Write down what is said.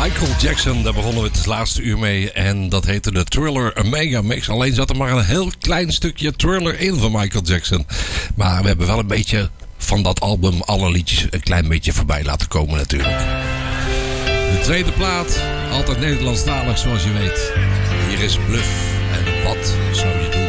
Michael Jackson, daar begonnen we het laatste uur mee. En dat heette de Thriller Mega Mix. Alleen zat er maar een heel klein stukje Thriller in van Michael Jackson. Maar we hebben wel een beetje van dat album alle liedjes een klein beetje voorbij laten komen natuurlijk. De tweede plaat, altijd Nederlandstalig zoals je weet. Hier is Bluff en wat zou je